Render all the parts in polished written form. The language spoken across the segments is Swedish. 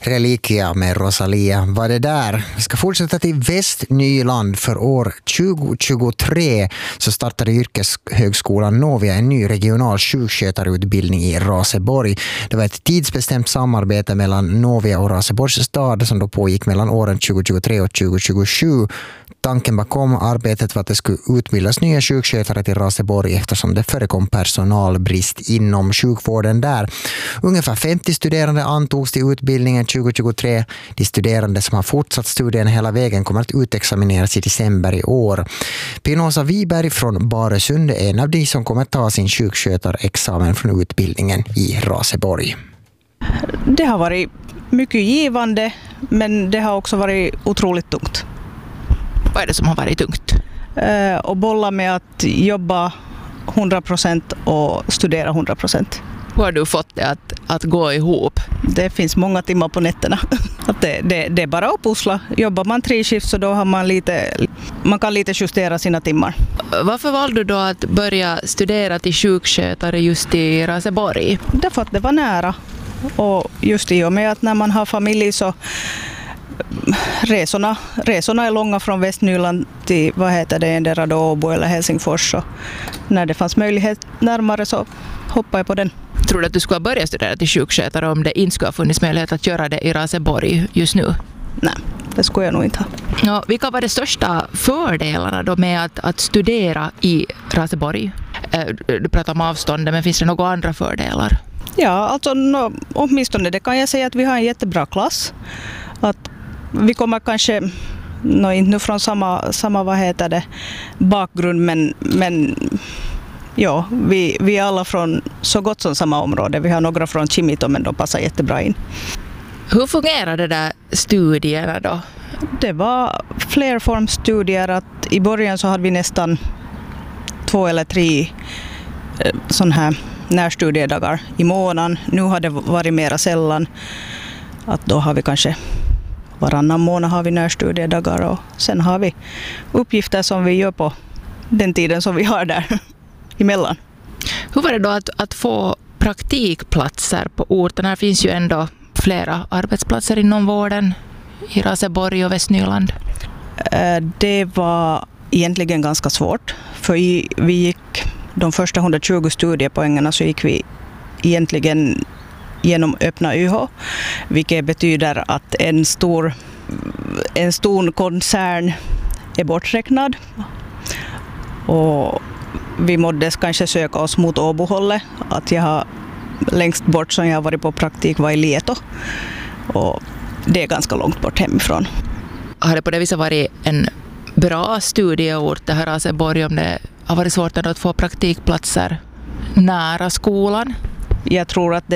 Reliquia med Rosalia var det där. Vi ska fortsätta till Västnyland. För år 2023 så startade yrkeshögskolan Novia en ny regional sjukskötarutbildning i Raseborg. Det var ett tidsbestämt samarbete mellan Novia och Raseborgs stad som då pågick mellan åren 2023 och 2027. Tanken bakom arbetet var att det skulle utbildas nya sjukskötare till Raseborg eftersom det förekom personalbrist inom sjukvården där. Ungefär 50 studerande antogs till utbildningen 2023. De studerande som har fortsatt studien hela vägen kommer att utexamineras i december i år. Pinoza Wiberg från Baresund är en av de som kommer att ta sin sjukskötarexamen från utbildningen i Raseborg. Det har varit mycket givande, men det har också varit otroligt tungt. Vad är det som har varit tungt? Och bolla med att jobba 100% och studera 100%. Hur har du fått det att gå ihop? Det finns många timmar på nätterna. Att det är bara att pussla. Jobbar man 3 skift så då har man kan lite justera sina timmar. Varför valde du då att börja studera till sjukskötare just i Raseborg? Därför att det var nära. Och just i och med att när man har familj så resorna är långa från Västnyland till endera då Åbo eller Helsingfors. Så när det fanns möjlighet närmare så hoppade jag på den. Tror du att du skulle börja studera till sjukskötare om det inte skulle ha funnits möjlighet att göra det i Raseborg just nu? Nej, det skulle jag nog inte ha. Ja, vilka var de största fördelarna då med att studera i Raseborg? Du pratar om avståndet, men finns det några andra fördelar? Ja, alltså åtminstone det kan jag säga att vi har en jättebra klass. Att vi kommer kanske inte från samma bakgrund, men ja, vi är alla från så gott som samma område. Vi har några från Kimito, men de passar jättebra in. Hur fungerar det där studierna då? Det var flerformstudier. Att i början så hade vi nästan 2 eller 3 sån här närstudiedagar i månaden. Nu har det varit mera sällan. Att då har vi kanske varannan månad har vi närstudiedagar och sen har vi uppgifter som vi gör på den tiden som vi har där emellan. Hur var det då att få praktikplatser på orten? Här finns ju ändå flera arbetsplatser inom vården i Raseborg och Västnyland. Det var egentligen ganska svårt, för vi gick de första 120 studiepoängerna så gick vi egentligen genom öppna YH, vilket betyder att en stor koncern är borträknad. Och vi mådde kanske söka oss mot Åbohållet. Att jag har längst bort som jag har varit på praktik var i Lieto. Och det är ganska långt bort hemifrån. Har det på det viset varit en bra studieort det här Raseborg, om det har varit svårt att få praktikplatser nära skolan? Jag tror att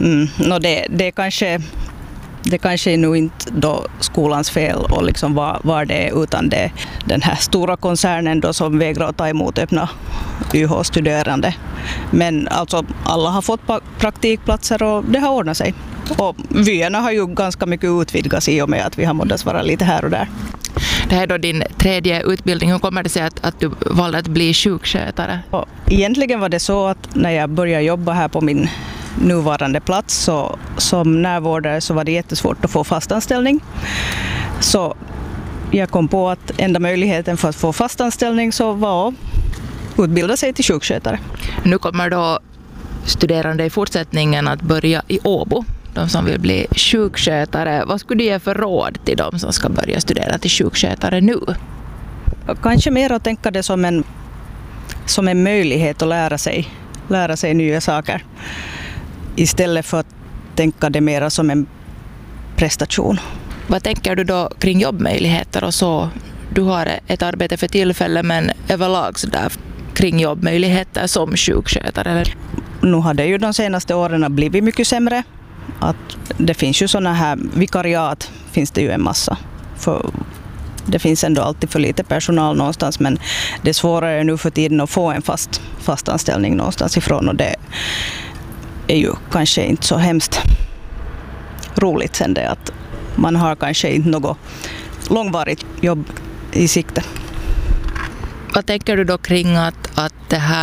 det kanske är nog inte då skolans fel och liksom var det är, utan det den här stora koncernen då som vägrar att ta emot öppna YH-studerande. Men alltså alla har fått praktikplatser och det har ordnat sig. Och vyerna har ju ganska mycket utvidgats i och med att vi har mått vara lite här och där. Det här är då din 3:e utbildning. Hur kommer det sig att du valde att bli sjukskötare? Och egentligen var det så att när jag började jobba här på min nuvarande plats så som närvårdare så var det jättesvårt att få fastanställning. Så jag kom på att enda möjligheten för att få fastanställning så var att utbilda sig till sjukskötare. Nu kommer då studerande i fortsättningen att börja i Åbo. De som vill bli sjukskötare. Vad skulle du ge för råd till de som ska börja studera till sjukskötare nu? Kanske mer att tänka det som en möjlighet att lära sig nya saker. Istället för att tänka det mer som en prestation. Vad tänker du då kring jobbmöjligheter och så? Du har ett arbete för tillfället, men överlag så där kring jobbmöjligheter som sjukskötare? Nu har det ju de senaste åren blivit mycket sämre. Att det finns ju såna här vikariat, finns det ju en massa. För det finns ändå alltid för lite personal någonstans, men det är svårare nu för tiden att få en fast anställning någonstans ifrån, och det är ju kanske inte så hemskt roligt sen det att man har kanske inte något långvarigt jobb i sikte. Vad tänker du då kring att det här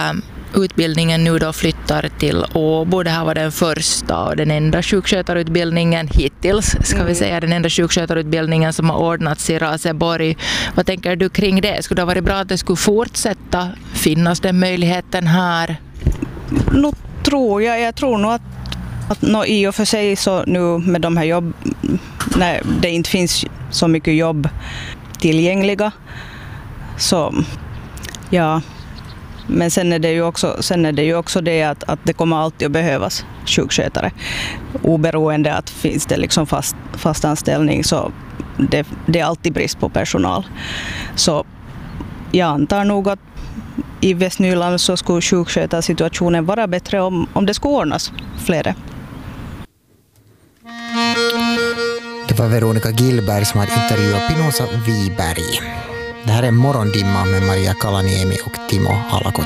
utbildningen nu då flyttar till Åbo. Det här var den första och den enda sjukskötarutbildningen hittills, ska vi säga, den enda sjukskötarutbildningen som har ordnats i Raseborg. Vad tänker du kring det? Skulle det ha varit bra att det skulle fortsätta finnas den möjligheten här? Nu tror jag tror nog att i och för sig så nu med de här jobb, när det inte finns så mycket jobb tillgängliga, så ja. Men sen är det ju också det att det kommer alltid att behövas sjukskötare. Oberoende att finns det liksom fast anställning, så det är alltid brist på personal. Så jag antar nog att i Västnyland så skulle sjukskötarsituationen vara bättre om det skulle ordnas flera. Det var Veronica Gillberg som hade intervjuat Pinoza Wiberg. Det här är Morgondimma med Maria Kalaniemi och Timo Alakot.